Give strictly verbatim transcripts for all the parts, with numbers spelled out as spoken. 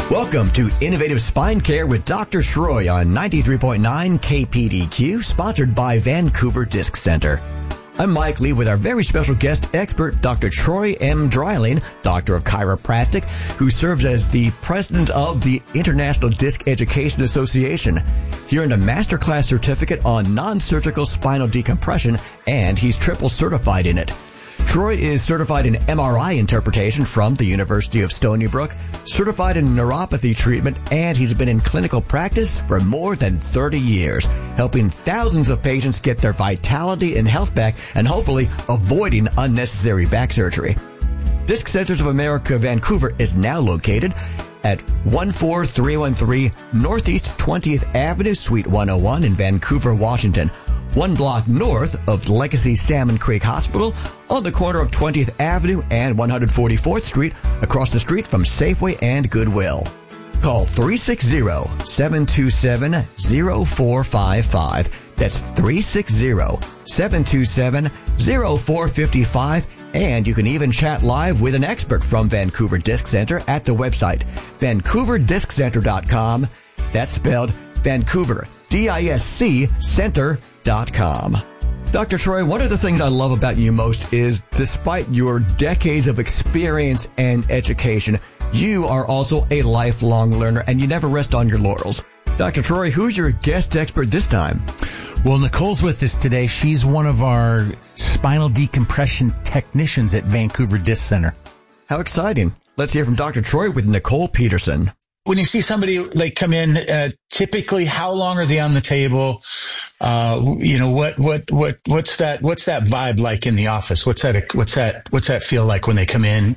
Welcome to Innovative Spine Care with Doctor Troy on ninety-three point nine K P D Q, sponsored by Vancouver Disc Center. I'm Mike Lee with our very special guest expert, Doctor Troy M. Dreiling, Doctor of Chiropractic, who serves as the president of the International Disc Education Association. He earned a masterclass certificate on non-surgical spinal decompression, and he's triple certified in it. Troy is certified in M R I interpretation from the University of Stony Brook, certified in neuropathy treatment, and he's been in clinical practice for more than thirty years, helping thousands of patients get their vitality and health back and hopefully avoiding unnecessary back surgery. Disc Centers of America Vancouver is now located at one four three one three Northeast twentieth Avenue, Suite one oh one in Vancouver, Washington, one block north of Legacy Salmon Creek Hospital, on the corner of twentieth Avenue and one hundred forty-fourth Street, across the street from Safeway and Goodwill. Call three six zero, seven two seven, zero four five five. That's three six zero, seven two seven, zero four five five. And you can even chat live with an expert from Vancouver Disc Center at the website vancouver disc center dot com. That's spelled Vancouver, D I S C, center dot com. Doctor Troy, one of the things I love about you most is, despite your decades of experience and education, you are also a lifelong learner and you never rest on your laurels. Doctor Troy, who's your guest expert this time? Well, Nicole's with us today. She's one of our spinal decompression technicians at Vancouver Disc Center. How exciting. Let's hear from Doctor Troy with Nicole Peterson. When you see somebody like come in, uh, typically how long are they on the table? Uh, you know, what, what, what, what's that, what's that vibe like in the office? What's that, what's that, what's that feel like when they come in?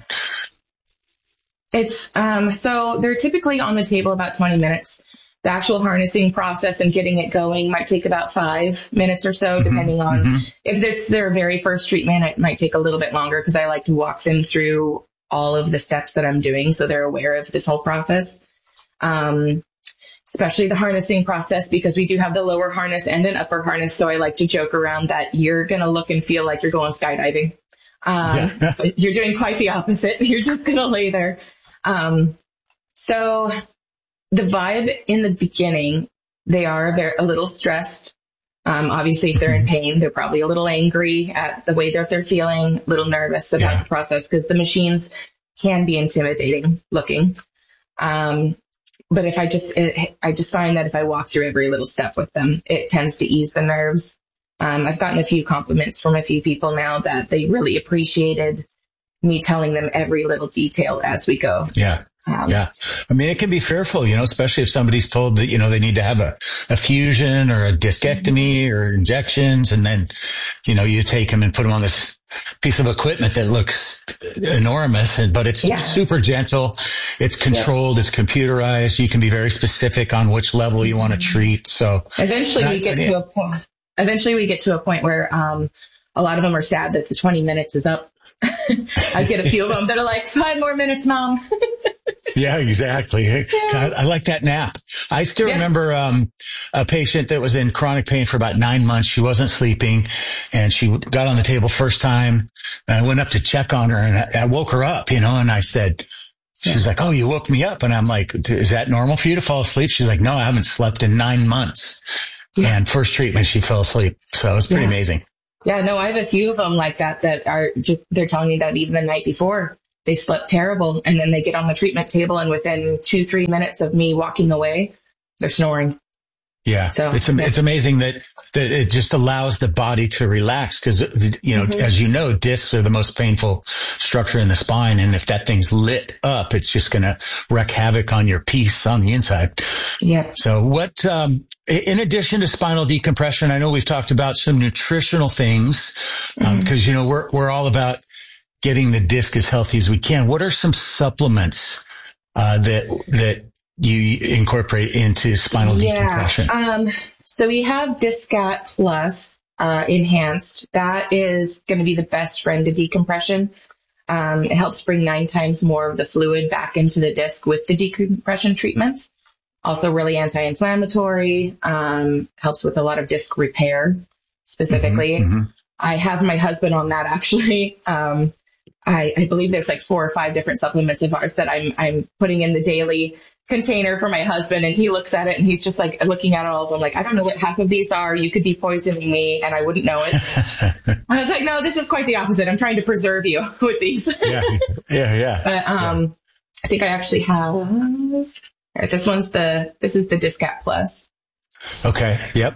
It's, um, so they're typically on the table about twenty minutes. The actual harnessing process and getting it going might take about five minutes or so, depending mm-hmm. on mm-hmm. if it's their very first treatment. It might take a little bit longer because I like to walk them through all of the steps that I'm doing so they're aware of this whole process. Um, especially the harnessing process, because we do have the lower harness and an upper harness. So I like to joke around that you're going to look and feel like you're going skydiving. Um, yeah. But you're doing quite the opposite. You're just going to lay there. Um, so the vibe in the beginning, they are very, a little stressed. Um, obviously if they're in pain, they're probably a little angry at the way that they're feeling, a little nervous about yeah. the process, because the machines can be intimidating looking. Um, But if I just, it, I just find that if I walk through every little step with them, it tends to ease the nerves. Um, I've gotten a few compliments from a few people now that they really appreciated me telling them every little detail as we go. Yeah. Um, yeah. I mean, it can be fearful, you know, especially if somebody's told that, you know, they need to have a, a fusion or a discectomy mm-hmm. or injections. And then, you know, you take them and put them on this piece of equipment that looks enormous, and, but it's yeah. super gentle. It's controlled. Yeah. It's computerized. You can be very specific on which level you want to treat. So eventually we get to a point, eventually we get to a point where, um, a lot of them are sad that the twenty minutes is up. I get a few of them that are like, five more minutes, Mom. Yeah, exactly. Yeah. I, I like that nap. I still yeah. remember um, a patient that was in chronic pain for about nine months. She wasn't sleeping, and she got on the table first time. And I went up to check on her, and I, I woke her up, you know, and I said, she's yeah. like, oh, you woke me up. And I'm like, is that normal for you to fall asleep? She's like, no, I haven't slept in nine months. Yeah. And first treatment, she fell asleep. So it was pretty yeah. amazing. Yeah, no, I have a few of them like that that are just, they're telling me that even the night before they slept terrible, and then they get on the treatment table, and within two, three minutes of me walking away, they're snoring. Yeah. So it's, yeah. it's amazing that, that it just allows the body to relax, because, you know, mm-hmm. as you know, discs are the most painful structure in the spine. And if that thing's lit up, it's just going to wreak havoc on your peace on the inside. Yeah. So what, um, in addition to spinal decompression, I know we've talked about some nutritional things, um, mm-hmm. cause, you know, we're, we're all about getting the disc as healthy as we can. What are some supplements, uh, that, that, you incorporate into spinal yeah, decompression? Um, so we have Discat Plus, uh, enhanced. That is going to be the best friend to decompression. Um, it helps bring nine times more of the fluid back into the disc with the decompression treatments. Also really anti-inflammatory, um, helps with a lot of disc repair specifically. Mm-hmm, mm-hmm. I have my husband on that actually. Um, I, I believe there's like four or five different supplements of ours that I'm, I'm putting in the daily container for my husband, and he looks at it and he's just like looking at all of them like, I don't know what half of these are. You could be poisoning me and I wouldn't know it. I was like, no, this is quite the opposite. I'm trying to preserve you with these. yeah, yeah, yeah. But um, yeah. I think I actually have, all right, this one's the, this is the Discat Plus. Okay. Yep.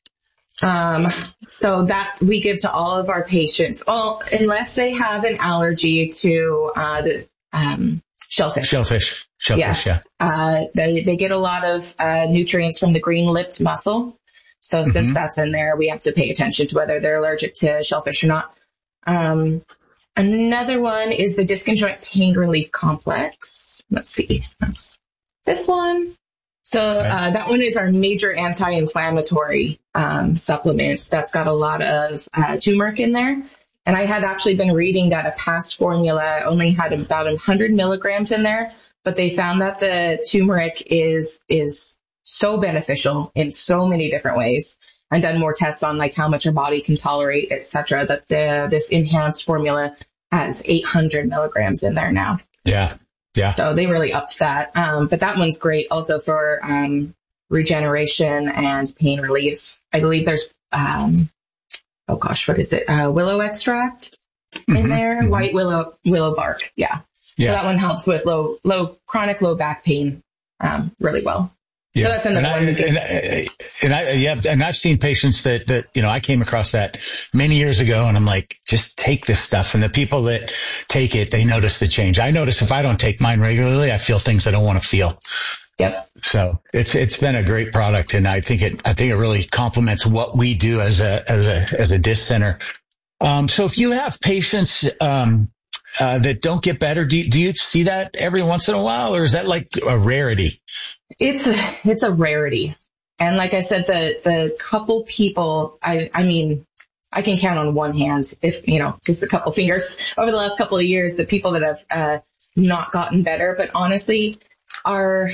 Um, so that we give to all of our patients, well, unless they have an allergy to, uh, the, um, shellfish. Shellfish. Shellfish, yes. yeah. Uh, they, they get a lot of, uh, nutrients from the green-lipped mussel. So mm-hmm. since that's in there, we have to pay attention to whether they're allergic to shellfish or not. Um, another one is the Disc and Joint Pain Relief Complex. Let's see. That's this one. So uh, that one is our major anti-inflammatory um, supplement. That's got a lot of uh, turmeric in there. And I had actually been reading that a past formula only had about one hundred milligrams in there, but they found that the turmeric is is so beneficial in so many different ways. I've done more tests on like how much our body can tolerate, et cetera, that the, this enhanced formula has eight hundred milligrams in there now. Yeah. Yeah. So they really upped that. Um, but that one's great also for, um, regeneration and pain relief. I believe there's, um, oh gosh, what is it? Uh, willow extract in mm-hmm. there, mm-hmm. white willow, willow bark. Yeah. yeah. So that one helps with low, low, chronic low back pain, um, really well. Yeah. So that's another and one. I, and, I, and I, yeah, and I've seen patients that, that, you know, I came across that many years ago and I'm like, just take this stuff. And the people that take it, they notice the change. I notice if I don't take mine regularly, I feel things I don't want to feel. Yep. So it's, it's been a great product. And I think it, I think it really complements what we do as a, as a, as a disc center. Um, so if you have patients, um, uh, that don't get better, do you, do you see that every once in a while, or is that like a rarity? It's a, it's a rarity. And like I said, the, the couple people, I, I mean, I can count on one hand if, you know, just a couple fingers over the last couple of years, the people that have, uh, not gotten better. But honestly, our,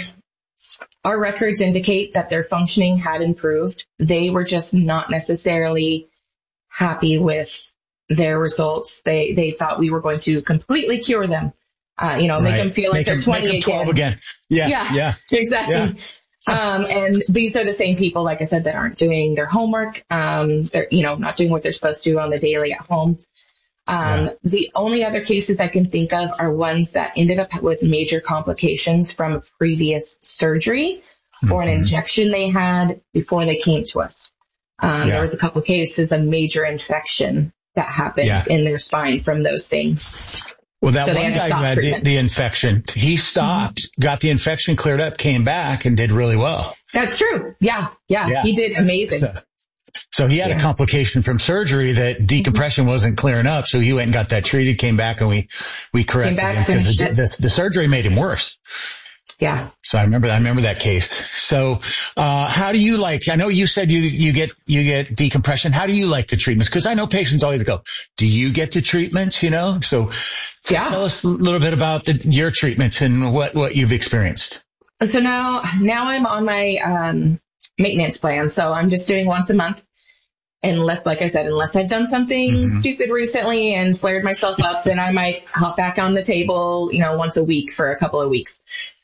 our records indicate that their functioning had improved. They were just not necessarily happy with their results. They, they thought we were going to completely cure them. Uh, you know, right. make them feel like make they're them, twenty make them twelve again. again. Yeah. Yeah. Yeah. Exactly. Yeah. Um, and these are the same people, like I said, that aren't doing their homework. Um, they're, you know, not doing what they're supposed to on the daily at home. Um, yeah. The only other cases I can think of are ones that ended up with major complications from a previous surgery mm-hmm. or an injection they had before they came to us. Um, yeah. There was a couple of cases of major infection that happened yeah. in their spine from those things. Well, that so one guy who had the, the infection, he stopped, mm-hmm. got the infection cleared up, came back and did really well. That's true. Yeah. Yeah. yeah. He did amazing. So, so he had yeah. a complication from surgery that decompression mm-hmm. wasn't clearing up. So he went and got that treated, came back and we, we corrected him because the, the, the surgery made him worse. Yeah. So I remember, I remember that case. So, uh, how do you like, I know you said you, you get, you get decompression. How do you like the treatments? Cause I know patients always go, do you get the treatments? You know, so yeah. tell us a little bit about the, your treatments and what, what you've experienced. So now, now I'm on my, um, maintenance plan. So I'm just doing once a month. Unless, like I said, unless I've done something mm-hmm. stupid recently and flared myself up, then I might hop back on the table, you know, once a week for a couple of weeks.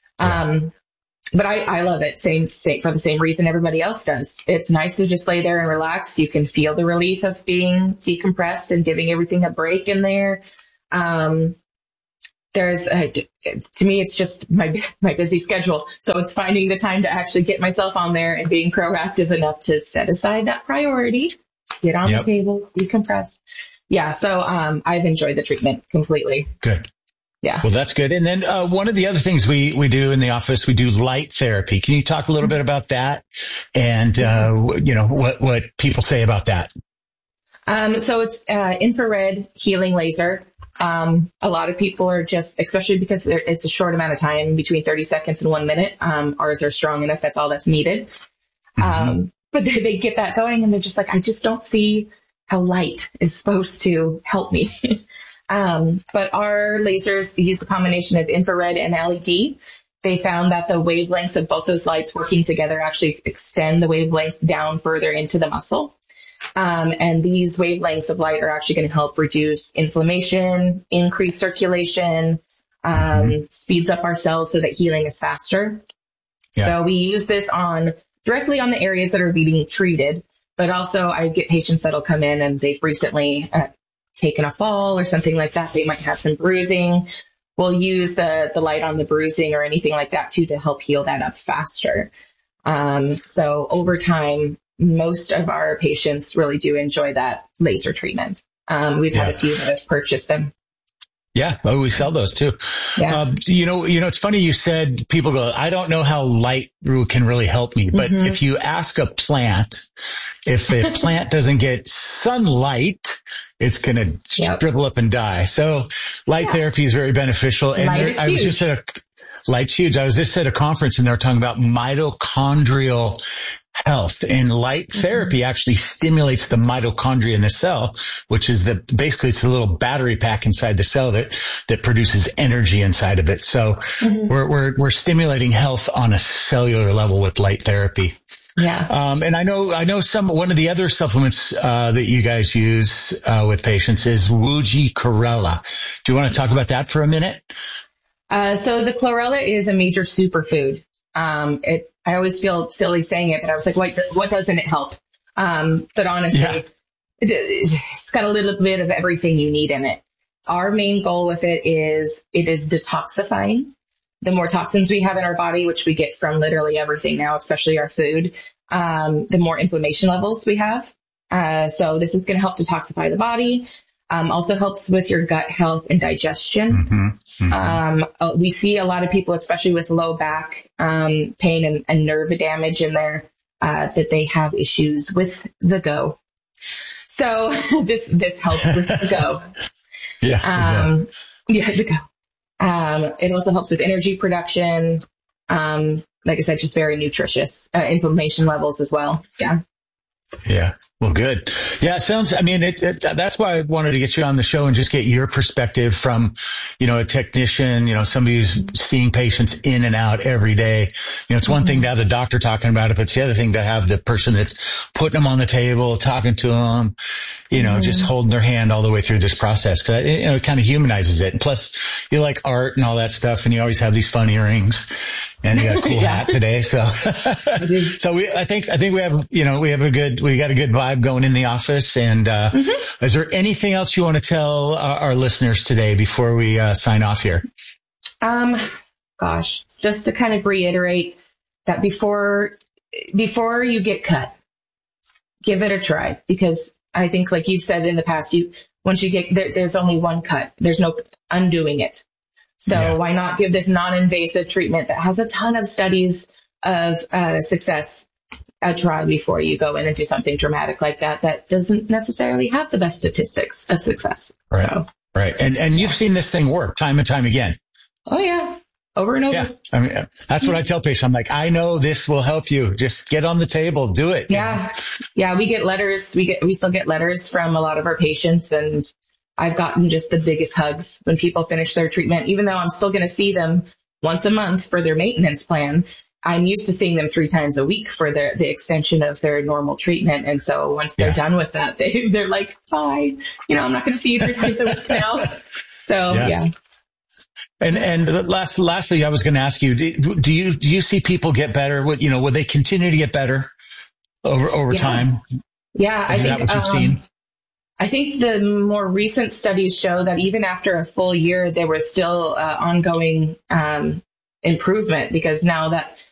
Um, but I, I love it. Same, same, for the same reason everybody else does. It's nice to just lay there and relax. You can feel the relief of being decompressed and giving everything a break in there. Um, there's a, to me, it's just my, my busy schedule. So it's finding the time to actually get myself on there and being proactive enough to set aside that priority, get on yep. the table, decompress. Yeah. So, um, I've enjoyed the treatment completely. Good. Yeah. Well, that's good. And then, uh, one of the other things we, we do in the office, we do light therapy. Can you talk a little bit about that and, uh, you know, what, what people say about that? Um, so it's, uh, infrared healing laser. Um, a lot of people are just, especially because it's a short amount of time between thirty seconds and one minute. Um, ours are strong enough. That's all that's needed. Mm-hmm. Um, but they, they get that going and they're just like, I just don't see how light is supposed to help me. um, but our lasers use a combination of infrared and L E D. They found that the wavelengths of both those lights working together actually extend the wavelength down further into the muscle. Um, and these wavelengths of light are actually going to help reduce inflammation, increase circulation, um, mm-hmm. speeds up our cells so that healing is faster. Yeah. So we use this on directly on the areas that are being treated, but also I get patients that'll come in and they've recently uh, taken a fall or something like that. They might have some bruising. We'll use the, the light on the bruising or anything like that too to help heal that up faster. Um, so over time, most of our patients really do enjoy that laser treatment. Um, we've yeah. had a few that have purchased them. Yeah, well, we sell those too. Yeah. Um, you know, you know, it's funny you said people go, I don't know how light can really help me, but mm-hmm. if you ask a plant, if the plant doesn't get sunlight, it's going to yep. shrivel up and die. So light yeah. therapy is very beneficial. And light there, is I was huge. just at a light's huge. I was just at a conference and they were talking about mitochondrial health, and light therapy mm-hmm. actually stimulates the mitochondria in the cell, which is the basically it's a little battery pack inside the cell that that produces energy inside of it. So mm-hmm. we're we're we're stimulating health on a cellular level with light therapy. Yeah. Um, and I know I know some one of the other supplements uh, that you guys use uh, with patients is Wuji Chlorella. Do you want to talk about that for a minute? Uh, so the chlorella is a major superfood. Um, it, I always feel silly saying it, but I was like, what, what doesn't it help? Um, but honestly, yeah. it, it's got a little bit of everything you need in it. Our main goal with it is it is detoxifying. The more toxins we have in our body, which we get from literally everything now, especially our food, um, the more inflammation levels we have. Uh, so this is going to help detoxify the body. Um, also helps with your gut health and digestion. Mm-hmm, mm-hmm. Um, uh, we see a lot of people, especially with low back, um, pain and, and nerve damage in there, uh, that they have issues with the go. So this, this helps with the go. yeah. Um, yeah, the go. Um, it also helps with energy production. Um, like I said, just very nutritious, uh, inflammation levels as well. Yeah. Yeah. Well, good. Yeah. It sounds, I mean, it, it, that's why I wanted to get you on the show and just get your perspective from, you know, a technician, you know, somebody who's seeing patients in and out every day. You know, it's one mm-hmm. thing to have the doctor talking about it, but it's the other thing to have the person that's putting them on the table, talking to them, you know, mm-hmm. just holding their hand all the way through this process. Cause it, you know, it kind of humanizes it. And plus you like art and all that stuff, and you always have these fun earrings. And you got a cool yeah. hat today. So, so we, I think, I think we have, you know, we have a good, we got a good vibe going in the office. And, uh, mm-hmm. is there anything else you want to tell our, our listeners today before we, uh, sign off here? Um, gosh, just to kind of reiterate that before, before you get cut, give it a try, because I think, like you've said in the past, you, once you get there, there's only one cut. There's no undoing it. So yeah. why not give this non-invasive treatment that has a ton of studies of uh, success a try before you go in and do something dramatic like that that doesn't necessarily have the best statistics of success. Right. So, right. And and you've seen this thing work time and time again. Oh yeah. Over and over. Yeah. I mean, that's what I tell patients. I'm like, I know this will help you. Just get on the table, do it. Yeah. Yeah. We get letters. We get, we still get letters from a lot of our patients, and I've gotten just the biggest hugs when people finish their treatment, even though I'm still going to see them once a month for their maintenance plan. I'm used to seeing them three times a week for their, the extension of their normal treatment. And so once they're yeah. done with that, they, they're like, bye, you know, I'm not going to see you three times a week now. So yeah. yeah. And, and last, lastly, I was going to ask you, do, do you, do you see people get better? What, you know, will they continue to get better over, over yeah. time? Yeah. Is I think, that what you've um, seen? I think the more recent studies show that even after a full year, there was still uh, ongoing um, improvement, because now that